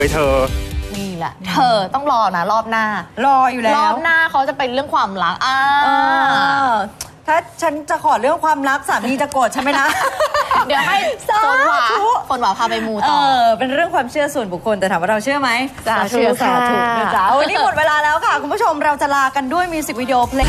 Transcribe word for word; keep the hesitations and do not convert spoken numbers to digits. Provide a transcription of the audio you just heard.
ไปเธอนี่แหละเธอต้องรอนะรอบหน้ารออยู่แล้วรอบหน้าเขาจะเป็นเรื่องความรักอ่าถ้าฉันจะขอเรื่องความรักสามีจะโกรธใช่ไหมนะเดี๋ยวให้ฝนหวาฝนหวาพาไปมูต่อเออเป็นเรื่องความเชื่อส่วนบุคคลแต่ถามว่าเราเชื่อไหมเชื่อค่ะถูกนะจ๊ะวันนี้หมดเวลาแล้วค่ะคุณผู้ชมเราจะลากันด้วยมิวสิกวิดีโอเพลง